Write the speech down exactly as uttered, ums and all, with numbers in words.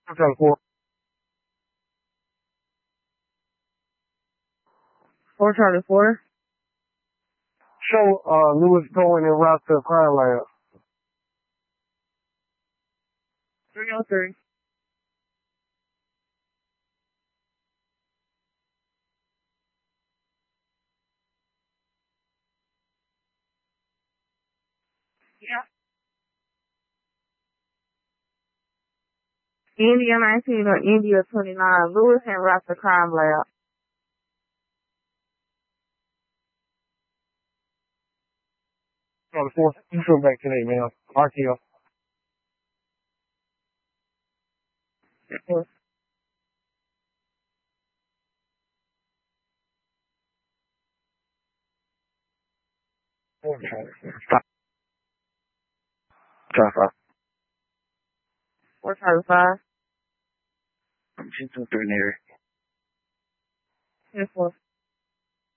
Charlie four. Four Charlie four. Show uh Lewis Cohen and route to the crime lab. Three oh three. Yeah. India nineteen or India twenty-nine. Lewis and route to crime lab. Charlie four. You come back today, man. R T O. Yes. Stop. Charlie five. Four Charlie five. I'm two two three near. Yes, four.